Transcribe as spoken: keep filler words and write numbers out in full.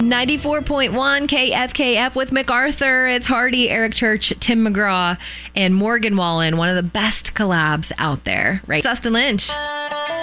ninety-four point one K F K F with MacArthur. It's Hardy, Eric Church, Tim McGraw, and Morgan Wallen. One of the best collabs out there, right? Dustin Lynch.